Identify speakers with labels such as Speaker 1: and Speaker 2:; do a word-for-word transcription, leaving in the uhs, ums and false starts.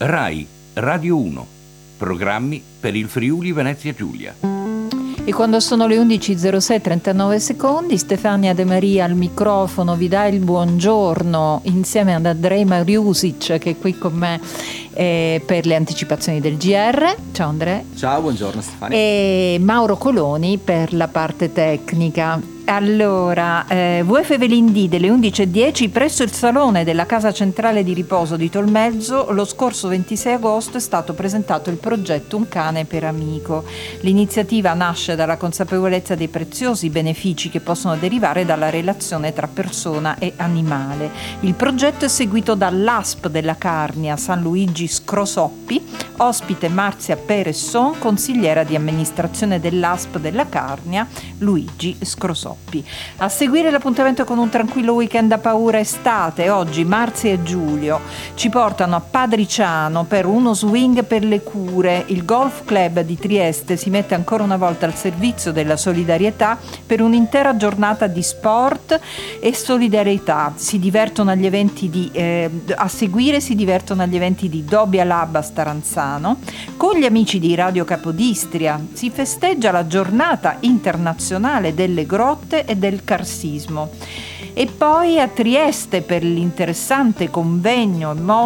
Speaker 1: Rai Radio uno. Programmi per il Friuli Venezia Giulia.
Speaker 2: E quando sono le undici e zero sei e trentanove secondi, Stefania De Maria al microfono vi dà il buongiorno insieme ad Andrej Mariusic, che è qui con me eh, per le anticipazioni del G R. Ciao Andrea.
Speaker 3: Ciao, buongiorno Stefania.
Speaker 2: E Mauro Coloni per la parte tecnica. Allora, eh, V F Velindì delle undici e dieci presso il salone della Casa Centrale di Riposo di Tolmezzo. Lo scorso ventisei agosto è stato presentato il progetto Un cane per amico. L'iniziativa nasce dalla consapevolezza dei preziosi benefici che possono derivare dalla relazione tra persona e animale. Il progetto è seguito dall'A S P della Carnia San Luigi Scrosoppi, ospite Marzia Peresson, consigliera di amministrazione dell'A S P della Carnia Luigi Scrosoppi. A seguire l'appuntamento con un tranquillo weekend a paura estate. Oggi Marzia e Giulio ci portano a Padriciano per uno swing per le cure. Il Golf Club di Trieste si mette ancora una volta al servizio della solidarietà per un'intera giornata di sport e solidarietà. Si divertono agli eventi di eh, a seguire si divertono agli eventi di Dobbia Lab a Staranzano. Con gli amici di Radio Capodistria si festeggia la giornata internazionale delle grotte e del carsismo. E poi a Trieste per l'interessante convegno e